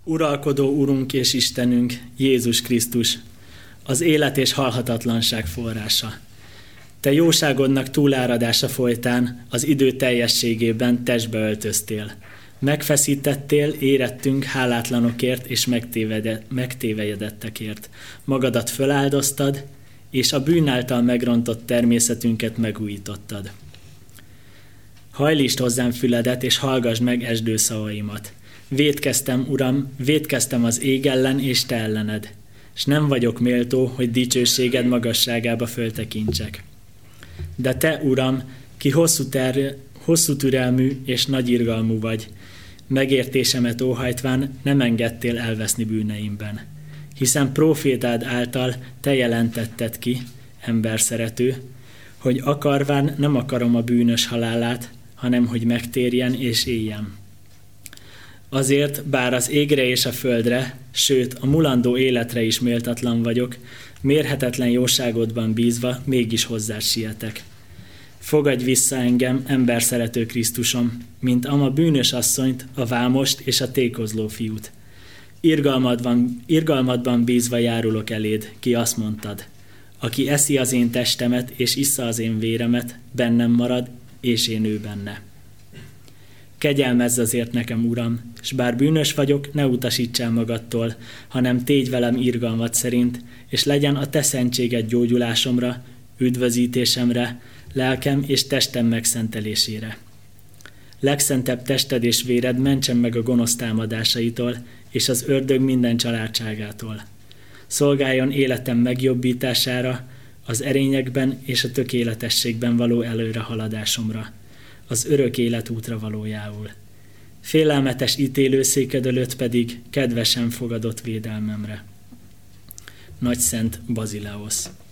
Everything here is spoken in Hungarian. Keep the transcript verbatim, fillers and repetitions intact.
Uralkodó Urunk és Istenünk, Jézus Krisztus, az élet és halhatatlanság forrása. Te jóságodnak túláradása folytán az idő teljességében testbe öltöztél. Megfeszítettél, érettünk hálátlanokért és megtévejedettekért. Magadat föláldoztad, és a bűn által megrontott természetünket megújítottad. Hajlítsd hozzám füledet, és hallgass meg esdő szavaimat. Vétkeztem, Uram, vétkeztem az ég ellen és te ellened, s nem vagyok méltó, hogy dicsőséged magasságába föltekintsek. De te, Uram, ki hosszú, ter- hosszú türelmű és nagy irgalmú vagy, megértésemet óhajtván nem engedtél elveszni bűneimben. Hiszen prófétád által te jelentetted ki, emberszerető, hogy akarván nem akarom a bűnös halálát, hanem hogy megtérjen és éljen. Azért, bár az égre és a földre, sőt a mulandó életre is méltatlan vagyok, mérhetetlen jóságodban bízva mégis hozzád sietek. Fogadj vissza engem, emberszerető Krisztusom, mint ama bűnös asszonyt, a vámost és a tékozló fiút. Irgalmadban, irgalmadban bízva járulok eléd, ki azt mondtad. Aki eszi az én testemet és issza az én véremet, bennem marad, és én ő benne. Kegyelmezz azért nekem, Uram, s bár bűnös vagyok, ne utasítsál magadtól, hanem tégy velem irgalmad szerint, és legyen a te szentséged gyógyulásomra, üdvözítésemre, lelkem és testem megszentelésére. Legszentebb tested és véred mentsen meg a gonosz támadásaitól, és az ördög minden családságától. Szolgáljon életem megjobbítására, az erényekben és a tökéletességben való előrehaladásomra, az örök életútra valójául. Félelmetes ítélőszéked előtt pedig kedvesen fogadott védelmemre. Nagyszent Bazileosz.